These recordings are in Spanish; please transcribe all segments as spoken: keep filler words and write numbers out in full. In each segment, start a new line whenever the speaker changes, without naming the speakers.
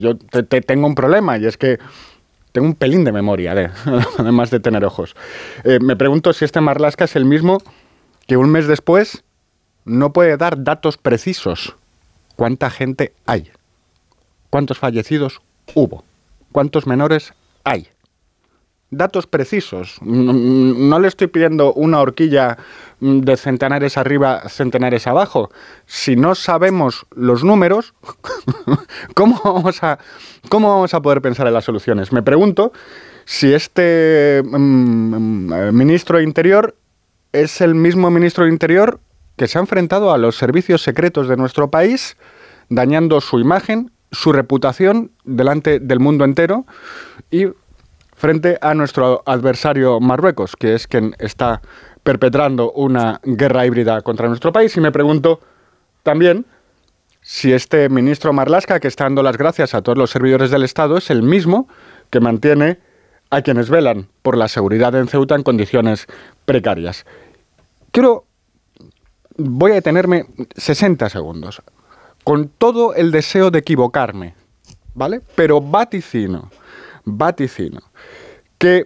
Yo te, te tengo un problema y es que tengo un pelín de memoria, de, además de tener ojos. Eh, me pregunto si este Marlaska es el mismo que un mes después no puede dar datos precisos. ¿Cuánta gente hay? ¿Cuántos fallecidos hubo? ¿Cuántos menores hay? Datos precisos. No, no le estoy pidiendo una horquilla de centenares arriba, centenares abajo. Si no sabemos los números, ¿cómo vamos a, cómo vamos a poder pensar en las soluciones? Me pregunto si este um, ministro de Interior es el mismo ministro de Interior que se ha enfrentado a los servicios secretos de nuestro país, dañando su imagen, su reputación delante del mundo entero y frente a nuestro adversario Marruecos, que es quien está perpetrando una guerra híbrida contra nuestro país. Y me pregunto también si este ministro Marlaska, que está dando las gracias a todos los servidores del Estado, es el mismo que mantiene a quienes velan por la seguridad en Ceuta en condiciones precarias. Quiero, voy a detenerme sesenta segundos, con todo el deseo de equivocarme, ¿vale? Pero vaticino, vaticino, que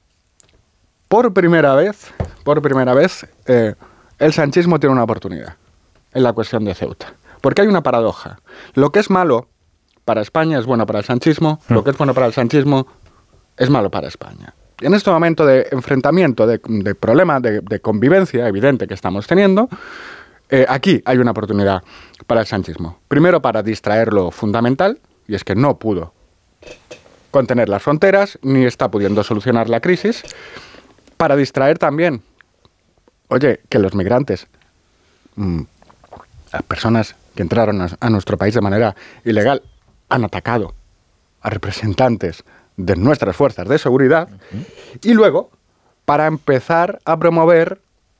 por primera vez, por primera vez, eh, el sanchismo tiene una oportunidad en la cuestión de Ceuta. Porque hay una paradoja. Lo que es malo para España es bueno para el sanchismo, mm. lo que es bueno para el sanchismo es malo para España. Y en este momento de enfrentamiento, de, de problema, de, de convivencia evidente que estamos teniendo, eh, aquí hay una oportunidad para el sanchismo. Primero, para distraer lo fundamental, y es que no pudo contener las fronteras, ni está pudiendo solucionar la crisis. Para distraer también, oye, que los migrantes, mmm, las personas que entraron a, a nuestro país de manera ilegal, han atacado a representantes de nuestras fuerzas de seguridad. Uh-huh. Y luego, para empezar a promover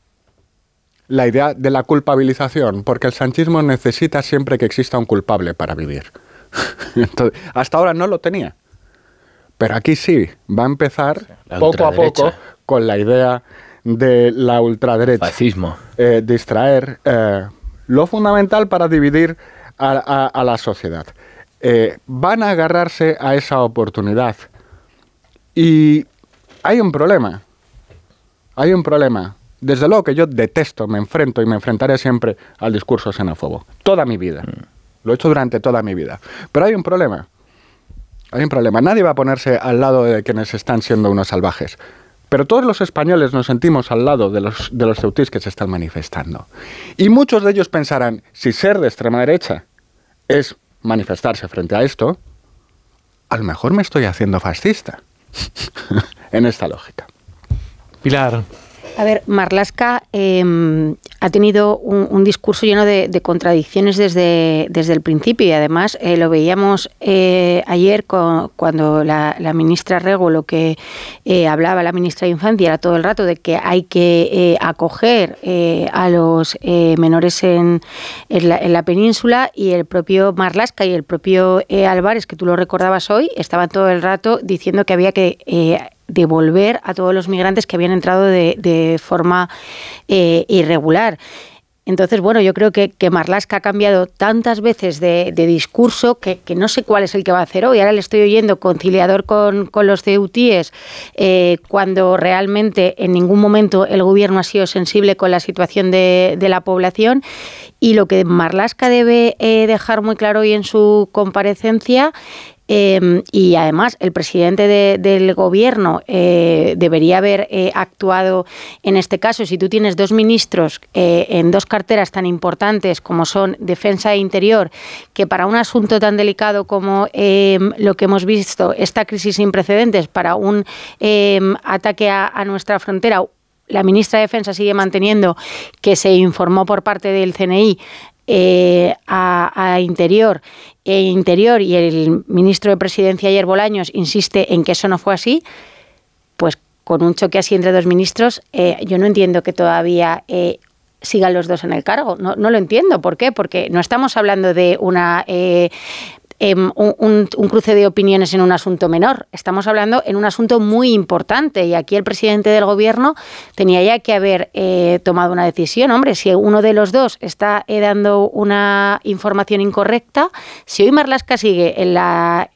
la idea de la culpabilización, porque el sanchismo necesita siempre que exista un culpable para vivir. Entonces, hasta ahora no lo tenía. Pero aquí sí, va a empezar la poco a poco con la idea de la ultraderecha.
Fascismo.
Eh, distraer eh, lo fundamental para dividir a, a, a la sociedad. Eh, van a agarrarse a esa oportunidad. Y hay un problema. Hay un problema. Desde luego que yo detesto, me enfrento y me enfrentaré siempre al discurso xenófobo. Toda mi vida. Mm. Lo he hecho durante toda mi vida. Pero hay un problema. Hay un problema. Nadie va a ponerse al lado de quienes están siendo unos salvajes. Pero todos los españoles nos sentimos al lado de los, de los ceutís que se están manifestando. Y muchos de ellos pensarán, si ser de extrema derecha es manifestarse frente a esto, a lo mejor me estoy haciendo fascista. En esta lógica.
Pilar.
A ver, Marlaska eh, ha tenido un, un discurso lleno de, de contradicciones desde, desde el principio y además eh, lo veíamos eh, ayer con, cuando la, la ministra Rego, lo que eh, hablaba la ministra de Infancia era todo el rato de que hay que eh, acoger eh, a los eh, menores en, en, la, en la península, y el propio Marlaska y el propio eh, Álvarez, que tú lo recordabas hoy, estaban todo el rato diciendo que había que Eh, devolver a todos los migrantes que habían entrado de, de forma eh, irregular. Entonces, bueno, yo creo que, que Marlaska ha cambiado tantas veces de, de discurso que, que no sé cuál es el que va a hacer hoy. Ahora le estoy oyendo conciliador con, con los ceutíes, eh, cuando realmente en ningún momento el gobierno ha sido sensible con la situación de, de la población. Y lo que Marlaska debe eh, dejar muy claro hoy en su comparecencia, Eh, y además el presidente de, del gobierno eh, debería haber eh, actuado en este caso. Si tú tienes dos ministros eh, en dos carteras tan importantes como son Defensa e Interior, que para un asunto tan delicado como eh, lo que hemos visto, esta crisis sin precedentes, para un eh, ataque a, a nuestra frontera, la ministra de Defensa sigue manteniendo que se informó por parte del C N I Eh, a, a Interior e Interior y el ministro de Presidencia ayer, Bolaños, insiste en que eso no fue así, pues con un choque así entre dos ministros, eh, yo no entiendo que todavía eh, sigan los dos en el cargo. No, no lo entiendo. ¿Por qué? Porque no estamos hablando de una... Eh, eh, un, un cruce de opiniones en un asunto menor. Estamos hablando en un asunto muy importante y aquí el presidente del gobierno tenía ya que haber eh, tomado una decisión. Hombre, si uno de los dos está eh, dando una información incorrecta, si hoy Marlaska sigue en la